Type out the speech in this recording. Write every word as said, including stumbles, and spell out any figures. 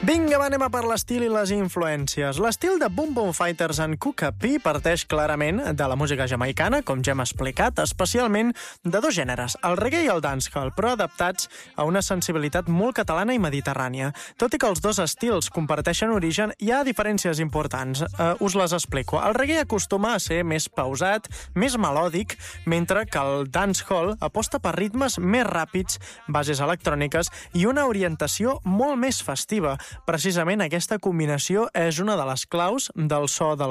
Vinga, va, anem a per l'estil i les influències. L'estil de Boom Boom Fighters and Kuka P parteix clarament de la música jamaicana, com ja hem explicat, especialment de dos gèneres, el reggae i el dancehall, però adaptats a una sensibilitat molt catalana i mediterrània. Tot i que els dos estils comparteixen origen, hi ha diferències importants. Uh, us les explico. El reggae acostuma a ser més pausat, més melòdic, mentre que el dancehall aposta per ritmes més ràpids, bases electròniques i una orientació molt més festiva. Precisament aquesta combinació és una de les claus del so del